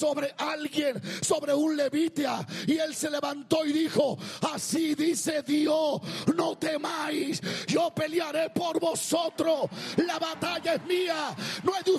sobre alguien, sobre un levita, y él se levantó y dijo: así dice Dios, no temáis, yo pelearé por vosotros, la batalla es mía, no es de